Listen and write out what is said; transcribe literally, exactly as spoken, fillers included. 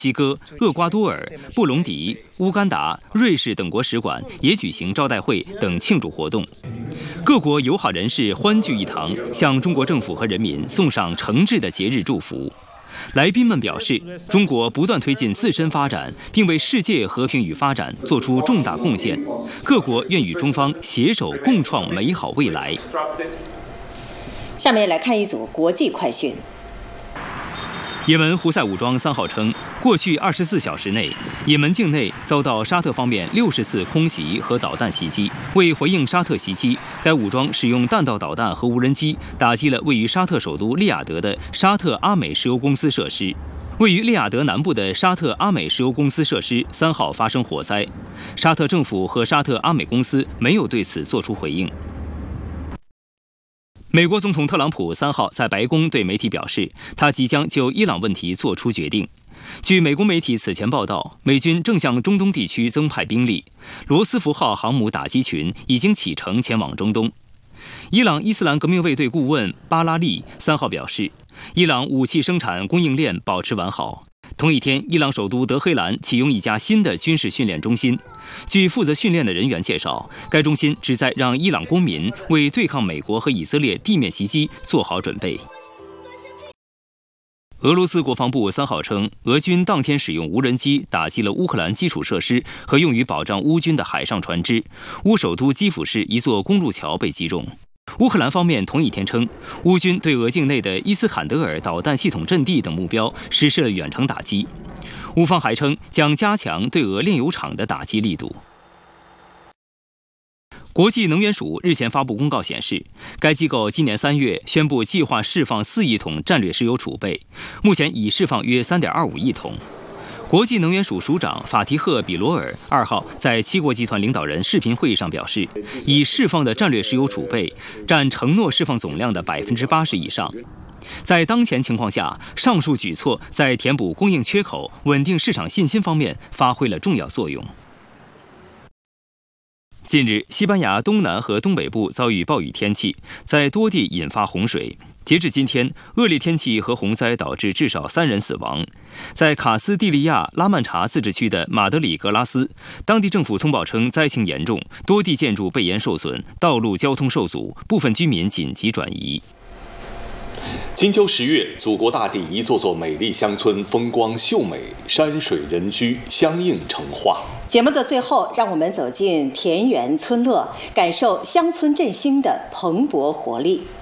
西哥、厄瓜多尔、布隆迪、乌干达、瑞士等国使馆也举行招待会等庆祝活动。各国友好人士欢聚一堂，向中国政府和人民送上诚挚的节日祝福。来宾们表示，中国不断推进自身发展，并为世界和平与发展做出重大贡献。各国愿与中方携手共创美好未来。 下面来看一组国际快讯。 也门胡塞武装三号称，过去二十四小时内，也门境内遭到沙特方面六十次空袭和导弹袭击。为回应沙特袭击，该武装使用弹道导弹和无人机打击了位于沙特首都利雅得的沙特阿美石油公司设施。位于利雅得南部的沙特阿美石油公司设施三号发生火灾，沙特政府和沙特阿美公司没有对此作出回应。美国总统特朗普三号在白宫对媒体表示，他即将就伊朗问题做出决定。据美国媒体此前报道，美军正向中东地区增派兵力，罗斯福号航母打击群已经启程前往中东。伊朗伊斯兰革命卫队顾问巴拉利三号表示，伊朗武器生产供应链保持完好。同一天，伊朗首都德黑兰启用一家新的军事训练中心。据负责训练的人员介绍，该中心旨在让伊朗公民为对抗美国和以色列地面袭击做好准备。俄罗斯国防部三号称，俄军当天使用无人机打击了乌克兰基础设施和用于保障乌军的海上船只。乌首都基辅市一座公路桥被击中。乌克兰方面同一天称，乌军对俄境内的伊斯坎德尔导弹系统阵地等目标实施了远程打击。乌方还称将加强对俄炼油厂的打击力度。国际能源署日前发布公告显示，该机构今年三月宣布计划释放四亿桶战略石油储备，目前已释放约 三点二五亿桶。国际能源署署长法提赫·比罗尔二号在七国集团领导人视频会议上表示，已释放的战略石油储备占承诺释放总量的 百分之八十 以上。在当前情况下，上述举措在填补供应缺口、稳定市场信心方面发挥了重要作用。近日，西班牙东南和东北部遭遇暴雨天气，在多地引发洪水。截至今天，恶劣天气和洪灾导致至少三人死亡。在卡斯蒂利亚拉曼查自治区的马德里格拉斯，当地政府通报称灾情严重，多地建筑被淹受损，道路交通受阻，部分居民紧急转移。 金秋十月，祖国大地一座座美丽乡村风光秀美，山水人居相映成画。 节目的最后，让我们走进田园村落，感受乡村振兴的蓬勃活力。